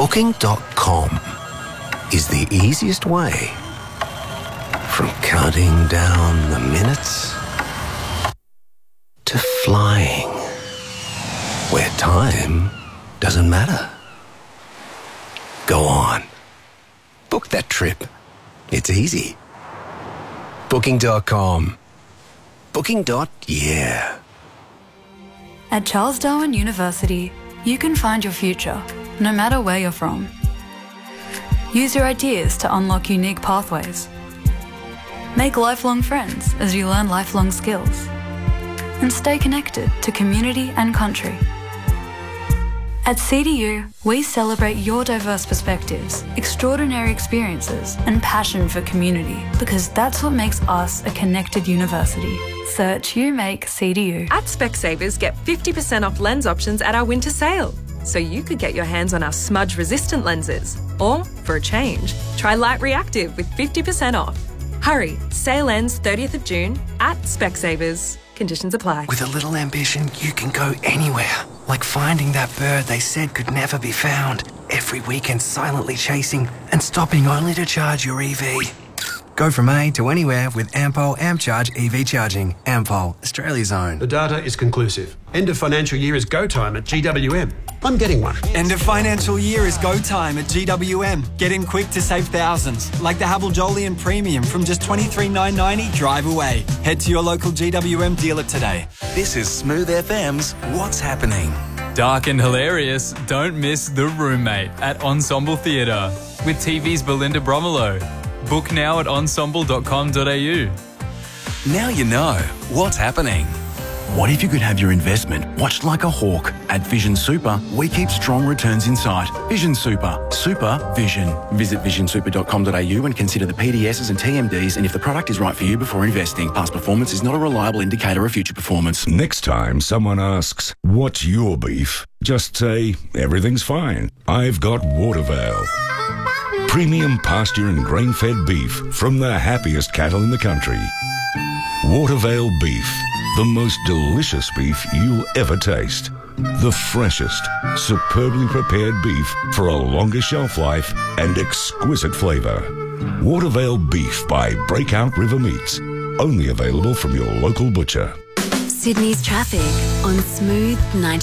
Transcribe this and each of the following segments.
Booking.com is the easiest way from counting down the minutes to flying, where time doesn't matter. Go on. Book that trip. It's easy. Booking.com. Booking.yeah. At Charles Darwin University, you can find your future, no matter where you're from. Use your ideas to unlock unique pathways. Make lifelong friends as you learn lifelong skills. And stay connected to community and country. At CDU, we celebrate your diverse perspectives, extraordinary experiences, and passion for community, because that's what makes us a connected university. Search You Make CDU. At Specsavers, get 50% off lens options at our winter sale. So you could get your hands on our smudge-resistant lenses. Or, for a change, try Light Reactive with 50% off. Hurry, sale ends 30th of June at Specsavers. Conditions apply. With a little ambition, you can go anywhere. Like finding that bird they said could never be found. Every weekend silently chasing and stopping only to charge your EV. Go from A to anywhere with Ampol AmpCharge EV charging. Ampol, Australia's own. The data is conclusive. End of financial year is go time at GWM. I'm getting one. End of financial year is go time at GWM. Get in quick to save thousands, like the Havel Jolyon Premium from just $23,990 drive away. Head to your local GWM dealer today. This is Smooth FM's What's Happening. Dark and hilarious, don't miss The Roommate at Ensemble Theatre with TV's Belinda Bromelo. Book now at ensemble.com.au. Now you know what's happening. What if you could have your investment watched like a hawk? At Vision Super, we keep strong returns in sight. Vision Super. Super Vision. Visit visionsuper.com.au and consider the PDSs and TMDs and if the product is right for you before investing. Past performance is not a reliable indicator of future performance. Next time someone asks, what's your beef? Just say, everything's fine. I've got Watervale. Premium pasture and grain-fed beef from the happiest cattle in the country. Watervale Beef. The most delicious beef you'll ever taste. The freshest, superbly prepared beef for a longer shelf life and exquisite flavour. Watervale Beef by Breakout River Meats. Only available from your local butcher. Sydney's traffic on Smooth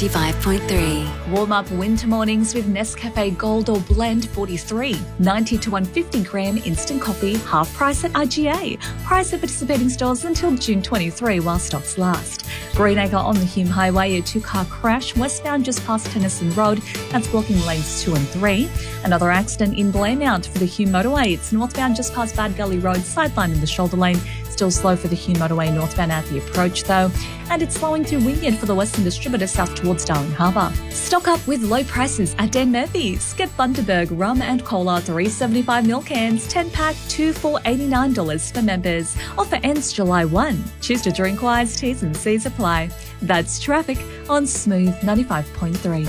95.3. Warm up winter mornings with Nescafe Gold or Blend 43. 90 to 150 gram instant coffee, half price at IGA. Price at participating stores until June 23 while stocks last. Greenacre on the Hume Highway, a two-car crash westbound just past Tennyson Road. That's blocking lanes 2 and 3. Another accident in Blaymount for the Hume Motorway. It's northbound just past Bad Gully Road, sideline in the shoulder lane. Still slow for the Hume Motorway northbound at the approach though. And it's slowing through Wynyard for the Western Distributor south towards Darling Harbour. Stock up with low prices at Dan Murphy's. Get Bundaberg rum and cola 375 ml cans, 10-pack, $2 for $89 for members. Offer ends July 1. Choose to drink wise, T's and C's apply. That's traffic on Smooth 95.3.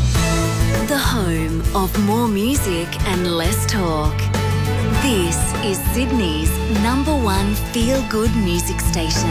The home of more music and less talk. This is Sydney's #1 feel-good music station.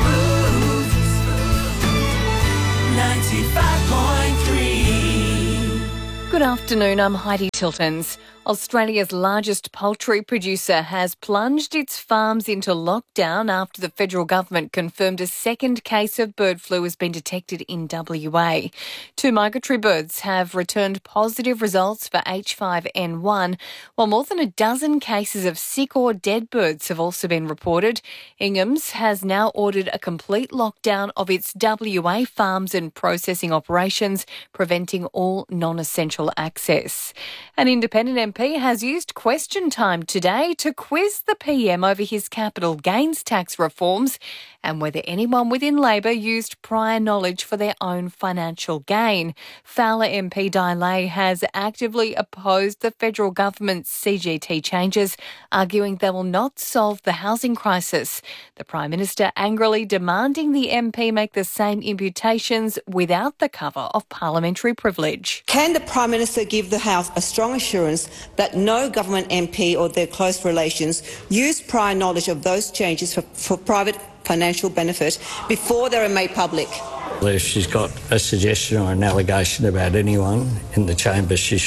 95.3. Good afternoon, I'm Heidi Tiltons. Australia's largest poultry producer has plunged its farms into lockdown after the federal government confirmed a second case of bird flu has been detected in WA. 2 migratory birds have returned positive results for H5N1, while more than a dozen cases of sick or dead birds have also been reported. Ingham's has now ordered a complete lockdown of its WA farms and processing operations, preventing all non-essential access. An independent MP has used question time today to quiz the PM over his capital gains tax reforms and whether anyone within Labor used prior knowledge for their own financial gain. Fowler MP Dilay has actively opposed the federal government's CGT changes, arguing they will not solve the housing crisis. The Prime Minister angrily demanding the MP make the same imputations without the cover of parliamentary privilege. Can the Prime Minister give the House a strong assurance that no government MP or their close relations used prior knowledge of those changes for private financial benefit before they were made public? If she's got a suggestion or an allegation about anyone in the chamber, she should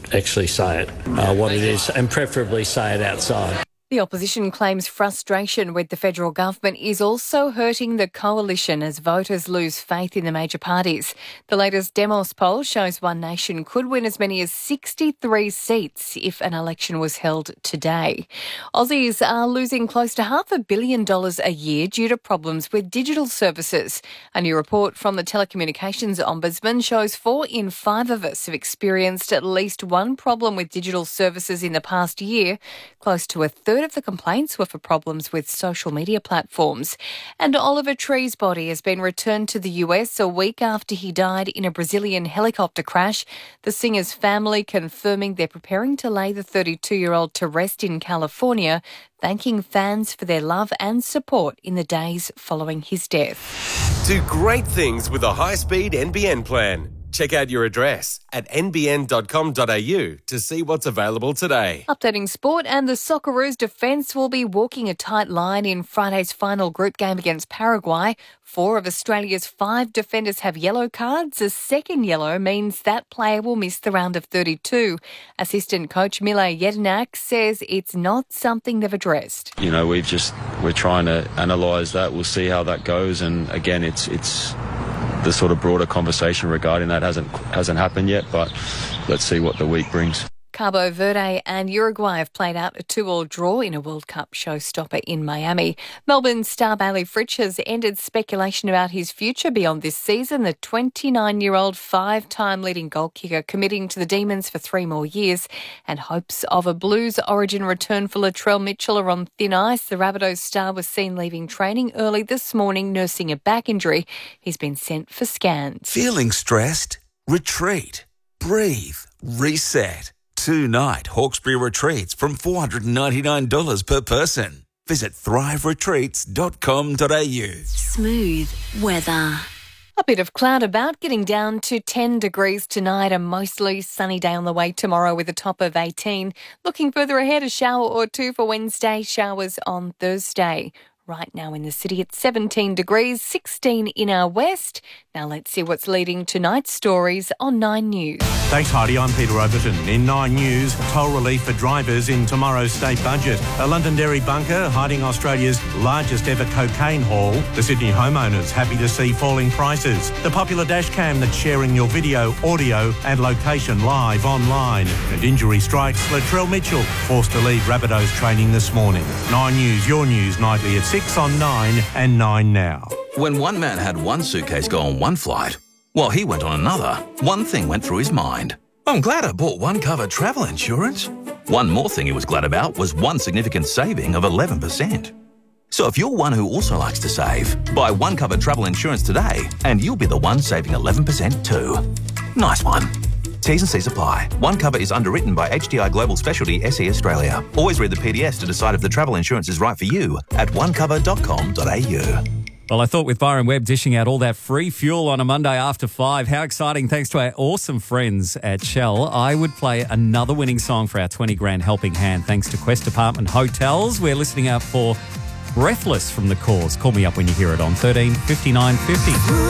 actually say it, what it is, and preferably say it outside. The opposition claims frustration with the federal government is also hurting the coalition as voters lose faith in the major parties. The latest Demos poll shows One Nation could win as many as 63 seats if an election was held today. Aussies are losing close to $500 million a year due to problems with digital services. A new report from the Telecommunications Ombudsman shows 4 in 5 of us have experienced at least one problem with digital services in the past year. Close to a third of the complaints were for problems with social media platforms. And Oliver Tree's body has been returned to the US a week after he died in a Brazilian helicopter crash. The singer's family confirming they're preparing to lay the 32-year-old to rest in California, thanking fans for their love and support in the days following his death. Do great things with a high-speed NBN plan. Check out your address at nbn.com.au to see what's available today. Updating sport, and the Socceroos defence will be walking a tight line in Friday's final group game against Paraguay. 4 of Australia's 5 defenders have yellow cards. A second yellow means that player will miss the round of 32. Assistant coach Mile Jedinak says it's not something they've addressed. You know, we're trying to analyse that. We'll see how that goes. And again, it's the sort of broader conversation regarding that hasn't happened yet, but let's see what the week brings. Cabo Verde and Uruguay have played out a 2-2 draw in a World Cup showstopper in Miami. Melbourne star Bailey Fritsch has ended speculation about his future beyond this season. The 29-year-old 5-time leading goal kicker committing to the Demons for 3 more years, and hopes of a Blues origin return for Latrell Mitchell are on thin ice. The Rabbitohs star was seen leaving training early this morning nursing a back injury. He's been sent for scans. Feeling stressed? Retreat. Breathe. Reset. 2-night Hawkesbury retreats from $499 per person. Visit thriveretreats.com.au. Smooth weather. A bit of cloud about, getting down to 10 degrees tonight. A mostly sunny day on the way tomorrow with a top of 18. Looking further ahead, a shower or 2 for Wednesday, showers on Thursday. Right now in the city it's 17 degrees, 16 in our west. Now let's see what's leading tonight's stories on 9 News. Thanks, Heidi. I'm Peter Overton. In 9 News, toll relief for drivers in tomorrow's state budget. A Londonderry bunker hiding Australia's largest ever cocaine haul. The Sydney homeowners happy to see falling prices. The popular dash cam that's sharing your video, audio and location live online. And injury strikes Latrell Mitchell, forced to leave Rabbitohs training this morning. 9 News, your news nightly at 6 on 9 and 9 now. When one man had one suitcase go on one flight, while he went on another, one thing went through his mind. I'm glad I bought OneCover travel insurance. One more thing he was glad about was one significant saving of 11%. So if you're one who also likes to save, buy OneCover travel insurance today and you'll be the one saving 11% too. Nice one. T's and C's apply. OneCover is underwritten by HDI Global Specialty SE Australia. Always read the PDS to decide if the travel insurance is right for you at onecover.com.au. Well, I thought with Byron Webb dishing out all that free fuel on a Monday after 5, how exciting, thanks to our awesome friends at Shell, I would play another winning song for our 20 grand helping hand thanks to Quest Apartment Hotels. We're listening out for Breathless from The Cause. Call me up when you hear it on 13 59 50.